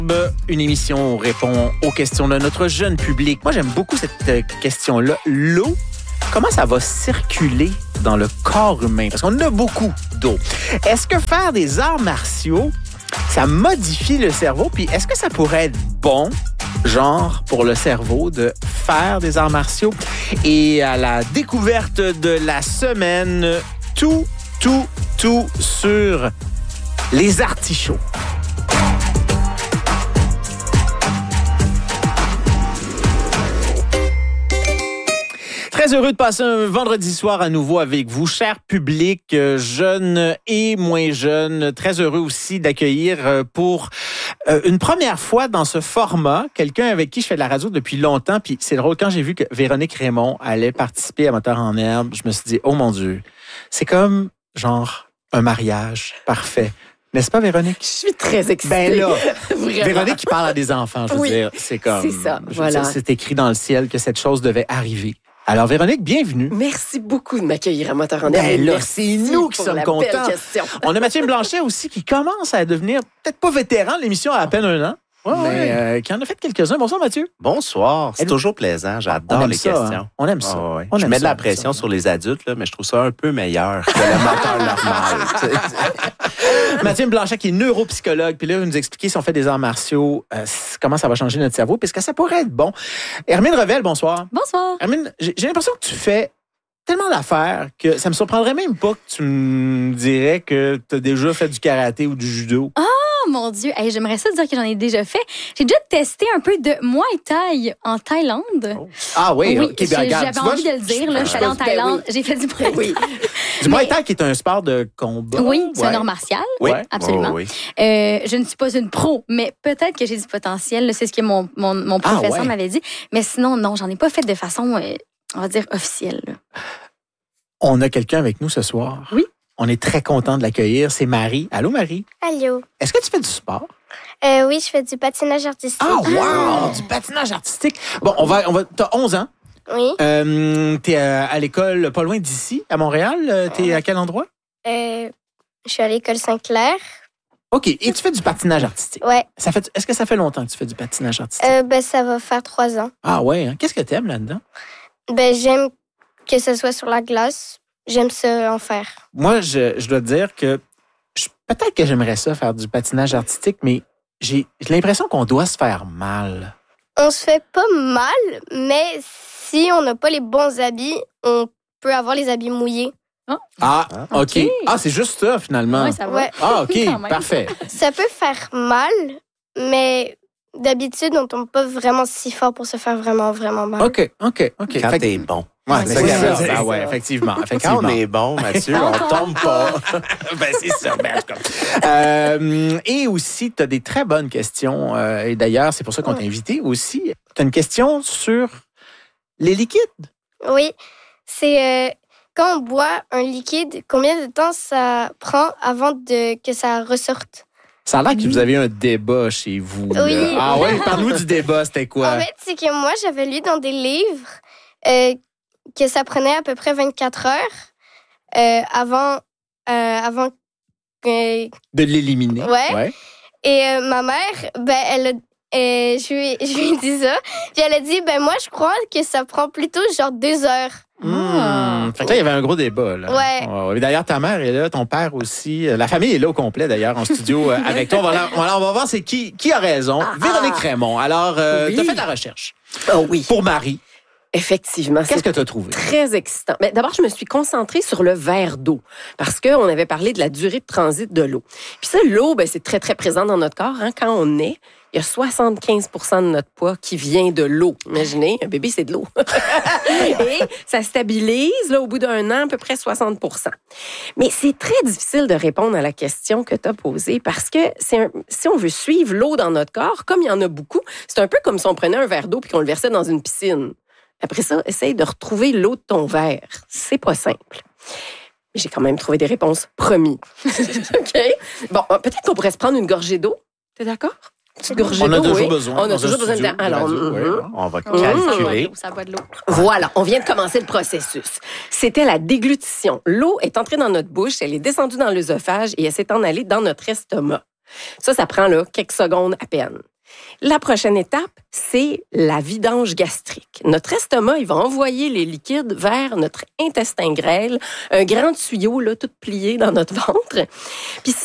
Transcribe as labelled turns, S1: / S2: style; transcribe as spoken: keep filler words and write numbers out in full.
S1: Une émission où on répond aux questions de notre jeune public. Moi, j'aime beaucoup cette euh, question-là. L'eau, comment ça va circuler dans le corps humain? Parce qu'on a beaucoup d'eau. Est-ce que faire des arts martiaux, ça modifie le cerveau? Puis est-ce que ça pourrait être bon, genre, pour le cerveau, de faire des arts martiaux? Et à la découverte de la semaine, tout, tout, tout sur les artichauts. Très heureux de passer un vendredi soir à nouveau avec vous, cher public, euh, jeunes et moins jeunes. Très heureux aussi d'accueillir euh, pour euh, une première fois dans ce format quelqu'un avec qui je fais de la radio depuis longtemps. Puis c'est drôle, quand j'ai vu que Véronique Raymond allait participer à Moteur en herbe, je me suis dit, oh mon Dieu, c'est comme genre un mariage parfait. N'est-ce pas, Véronique?
S2: Je suis très excitée.
S1: Ben là, Véronique qui parle à des enfants, je veux
S2: oui,
S1: dire, c'est comme...
S2: C'est ça,
S1: je
S2: voilà.
S1: veux dire, c'est écrit dans le ciel que cette chose devait arriver. Alors, Véronique, bienvenue.
S2: Merci beaucoup de m'accueillir à Moteur en herbe.
S1: Ben là,
S2: Merci
S1: c'est nous qui
S2: pour
S1: sommes
S2: la
S1: contents.
S2: belle question.
S1: On a Mathieu Blanchet aussi qui commence à devenir, peut-être pas vétéran de l'émission, à à peine un an,
S3: Ouais,
S1: mais
S3: ouais.
S1: euh, qui en a fait quelques-uns. Bonsoir, Mathieu.
S3: Bonsoir, c'est
S1: Elle-
S3: toujours plaisant. J'adore
S1: On aime
S3: les
S1: ça,
S3: questions.
S1: hein. On aime ça.
S3: Ah ouais.
S1: On
S3: Je
S1: aime
S3: mets
S1: ça,
S3: de la
S1: on aime
S3: pression
S1: ça.
S3: sur les adultes, là, mais je trouve ça un peu meilleur que le moteur normal. tu sais.
S1: Mathieu Blanchet qui est neuropsychologue, puis là, il va nous expliquer si on fait des arts martiaux, euh, comment ça va changer notre cerveau, parce que ça pourrait être bon. Hermine Revel, bonsoir.
S4: Bonsoir.
S1: Hermine, j'ai j'ai l'impression que tu fais tellement d'affaires que ça me surprendrait même pas que tu me dirais que tu as déjà fait du karaté ou du judo.
S4: Oh mon Dieu, hey, j'aimerais ça dire que j'en ai déjà fait. J'ai déjà testé un peu de Muay Thai en Thaïlande.
S3: Oh.
S1: Ah oui,
S4: oui,
S1: OK, ben,
S4: j'ai-
S1: regarde,
S4: j'avais
S1: tu vois,
S4: envie de le dire. Là, je suis allée en
S2: Ben
S4: Thaïlande,
S2: oui.
S4: j'ai fait du Muay Thai.
S2: Oui.
S1: Du Muay
S4: Mais-
S1: Thai qui est un sport de combat.
S4: Oui, c'est
S1: Ouais.
S4: un art martial.
S3: Oui,
S1: Ouais,
S4: absolument.
S3: oui, oui.
S4: Euh, je ne suis pas une pro, mais peut-être que j'ai du potentiel. là. C'est ce que mon, mon, mon
S1: Ah,
S4: professeur
S1: ouais.
S4: m'avait dit. Mais sinon, non, j'en ai pas fait de façon, euh, on va dire, officielle. là.
S1: On a quelqu'un avec nous ce soir.
S4: Oui.
S1: On est très content de l'accueillir. C'est Marie. Allô, Marie?
S5: Allô.
S1: Est-ce que tu fais du sport?
S5: Euh, oui, je fais du patinage artistique.
S1: Ah, wow! Du patinage artistique. Bon, on va, on va, t'as onze ans.
S5: Oui.
S1: Euh, t'es à, à l'école pas loin d'ici, à Montréal. Euh, T'es à quel endroit?
S5: Euh, je suis à l'école Saint-Clair.
S1: OK. Et tu fais du patinage artistique.
S5: Ouais.
S1: Ça fait, est-ce que ça fait longtemps que tu fais du patinage artistique?
S5: Euh, ben, ça va faire trois ans.
S1: Ah ouais, hein? Qu'est-ce que t'aimes là-dedans?
S5: Ben, j'aime que ce soit sur la glace. J'aime ça en faire.
S1: Moi, je, je dois te dire que je- peut-être que j'aimerais ça, faire du patinage artistique, mais j'ai j'ai l'impression qu'on doit se faire mal.
S5: On se fait pas mal, mais si on n'a pas les bons habits, on peut avoir les habits mouillés.
S1: Ah,
S3: Ah,
S1: OK.
S4: OK.
S1: Ah, c'est juste ça, finalement.
S4: Ouais, ça va.
S5: Ouais.
S1: Ah, OK,
S4: Quand même.
S1: parfait.
S5: Ça peut faire mal, mais d'habitude, on tombe pas vraiment si fort pour se faire vraiment, vraiment mal.
S1: OK, OK, OK.
S3: quand
S1: Fait que-
S3: t'es bon.
S1: Ouais,
S3: C'est
S1: c'est
S3: ça
S1: ça.
S3: qu'elle veut
S1: Ben
S3: dire.
S1: ouais, effectivement,
S3: Quand
S1: effectivement.
S3: on est bon, Mathieu, on tombe pas.
S1: ben, c'est ça. Ben, en tout cas. Euh, et aussi, tu as des très bonnes questions. euh, et d'ailleurs, c'est pour ça qu'on t'a invité aussi. Tu as une question sur les liquides.
S5: Oui, c'est euh, quand on boit un liquide, combien de temps ça prend avant de, que ça ressorte?
S1: Ça a l'air que vous avez un débat chez vous. là.
S5: Oui.
S1: Ah ouais, parle-nous du débat, c'était quoi?
S5: En fait, c'est que moi, j'avais lu dans des livres euh, que ça prenait à peu près vingt-quatre heures euh, avant, euh, avant que...
S1: De l'éliminer.
S5: Ouais. Et euh, ma mère, ben, elle a- euh, je, lui, je lui ai dit ça. Puis elle a dit, ben moi, je crois que ça prend plutôt genre deux heures.
S1: Hmm. Fait que là, il y avait un gros débat. Là.
S5: Ouais.
S1: ouais. D'ailleurs, ta mère est là, ton père aussi. Euh, La famille est là au complet, d'ailleurs, en studio euh, avec toi. On va, la- on va- on va voir c'est qui, qui a raison.
S2: Ah,
S1: Véronique
S2: ah.
S1: Raymond. Alors, euh,
S2: Oui.
S1: tu as fait ta recherche.
S2: Oh oui,
S1: Pour Marie,
S2: effectivement.
S1: qu'est-ce
S2: c'est
S1: que tu as trouvé?
S2: très excitant. Mais d'abord, je me suis concentrée sur le verre d'eau parce qu'on avait parlé de la durée de transit de l'eau. Puis ça, l'eau, ben, c'est très, très présent dans notre corps. Hein. Quand on naît, il y a soixante-quinze pour cent de notre poids qui vient de l'eau. Imaginez, un bébé, c'est de l'eau. Et ça stabilise, là, au bout d'un an, à peu près soixante pour cent. Mais c'est très difficile de répondre à la question que tu as posée parce que c'est un- si on veut suivre l'eau dans notre corps, comme il y en a beaucoup, c'est un peu comme si on prenait un verre d'eau puis qu'on le versait dans une piscine. Après ça, essaye de retrouver l'eau de ton verre. C'est pas simple. Mais j'ai quand même trouvé des réponses, promis. OK? Bon, peut-être qu'on pourrait se prendre une gorgée d'eau. T'es d'accord? Petite gorgée
S1: On a
S2: d'eau,
S1: toujours
S2: oui.
S1: besoin.
S2: On a
S1: dans un
S2: toujours besoin de
S1: studio
S2: temps. Alors,
S1: radio, ouais.
S2: mhm.
S3: On va
S4: Ça boit de
S3: calculer.
S4: l'eau, ça boit de l'eau.
S2: Voilà, on vient de commencer le processus. C'était la déglutition. L'eau est entrée dans notre bouche, elle est descendue dans l'œsophage et elle s'est en allée dans notre estomac. Ça, ça prend là, quelques secondes à peine. La prochaine étape, c'est la vidange gastrique. Notre estomac, il va envoyer les liquides vers notre intestin grêle, un grand tuyau là, tout plié dans notre ventre. Puis